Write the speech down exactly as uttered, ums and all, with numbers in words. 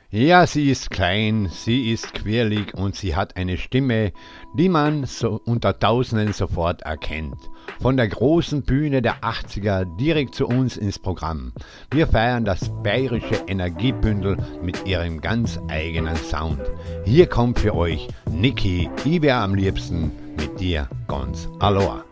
Ja, sie ist klein, sie ist quirlig und sie hat eine Stimme, die man so unter Tausenden sofort erkennt. Von der großen Bühne der achtziger direkt zu uns ins Programm. Wir feiern das bayerische Energiebündel mit ihrem ganz eigenen Sound. Hier kommt für euch Niki, ich wär am liebsten mit dir ganz Aloha.